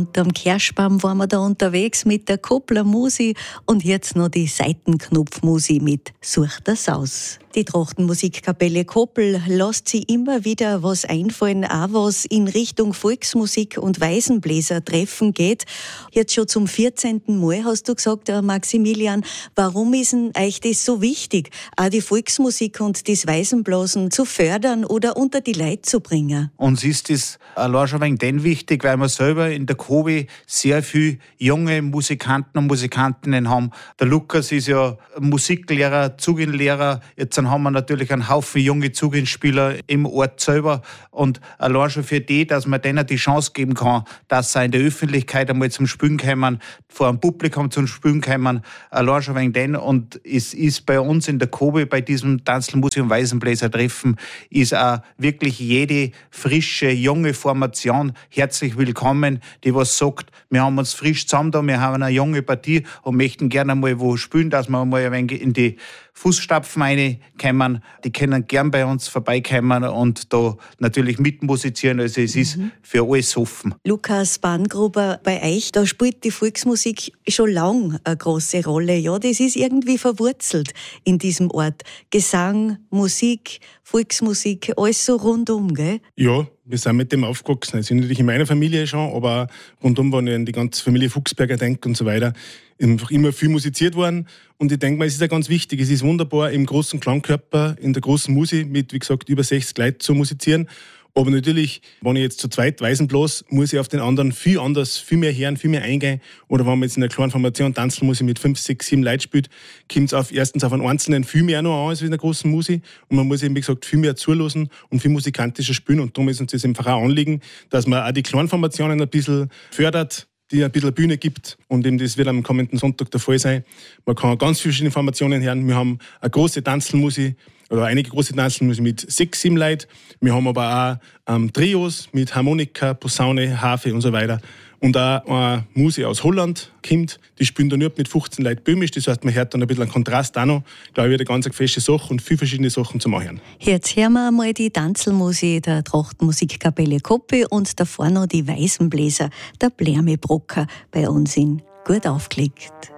Unterm Kirschbaum waren wir da unterwegs mit der Koppler Musi und jetzt noch die Seitenknopfmusi mit Sucht das aus. Die Trachtenmusikkapelle Koppel lässt sich immer wieder was einfallen, auch was in Richtung Volksmusik und Waisenbläser treffen geht. Jetzt schon zum 14. Mal hast du gesagt, Maximilian, warum ist denn euch das so wichtig, auch die Volksmusik und das Waisenblasen zu fördern oder unter die Leute zu bringen? Uns ist das allein schon wegen den wichtig, weil wir selber in der Kobi sehr viele junge Musikanten und Musikantinnen haben. Der Lukas ist ja Musiklehrer, Zuginlehrer. Jetzt haben wir natürlich einen Haufen junge Zuginspieler im Ort selber. Und allein schon für die, dass man denen die Chance geben kann, dass sie in der Öffentlichkeit einmal zum Spielen kommen, vor einem Publikum zum Spielen kommen, allein schon wegen denen. Und es ist bei uns in der Kobi, bei diesem Tanzlmusik- und Waisenbläser-Treffen, ist auch wirklich jede frische, junge Formation herzlich willkommen, die was sagt, wir haben uns frisch zusammen da, wir haben eine junge Partie und möchten gerne mal wo spielen, dass wir mal ein wenig in die Fußstapfen reinkommen. Die können gern bei uns vorbeikommen und da natürlich mitmusizieren. Also es ist für alles offen. Lukas Bahngruber, bei euch, da spielt die Volksmusik schon lang eine große Rolle. Ja, das ist irgendwie verwurzelt in diesem Ort. Gesang, Musik, Volksmusik, alles so rundum, gell? Ja, wir sind mit dem aufgewachsen. Also natürlich in meiner Familie schon, aber rundum, wenn ich an die ganze Familie Fuchsberger denke und so weiter, einfach immer viel musiziert worden. Und ich denke mal, es ist ja ganz wichtig. Es ist wunderbar, im großen Klangkörper, in der großen Musik mit, wie gesagt, über 60 Leuten zu musizieren. Aber natürlich, wenn ich jetzt zu zweit weisen bloß, muss ich auf den anderen viel anders, viel mehr hören, viel mehr eingehen. Oder wenn man jetzt in einer kleinen Formation Tanzmusik mit 5, 6, 7 Leuten spielt, kommt es erstens auf einen Einzelnen viel mehr noch an als in der großen Musik. Und man muss eben, wie gesagt, viel mehr zulassen und viel musikantischer spielen. Und darum ist uns das einfach auch Anliegen, dass man auch die kleinen Formationen ein bisschen fördert, die ein bisschen Bühne gibt. Und eben das wird am kommenden Sonntag der Fall sein. Man kann ganz verschiedene Formationen hören. Wir haben eine große Tanzmusik, oder einige große Tanzmusik mit 6, 7 Leuten. Wir haben aber auch Trios mit Harmonika, Posaune, Harfe und so weiter. Und auch eine Musik aus Holland kommt, die spielen dann nicht mit 15 Leuten böhmisch. Das heißt, man hört dann ein bisschen einen Kontrast auch noch. Ich glaube, wird eine ganz feste Sache und viele verschiedene Sachen zum Anhören. Jetzt hören wir einmal die Tanzelmusik der Trachtenmusikkapelle Koppel und davor noch die Waisenbläser, der Blärmebrocker, bei uns in Gut aufgelegt.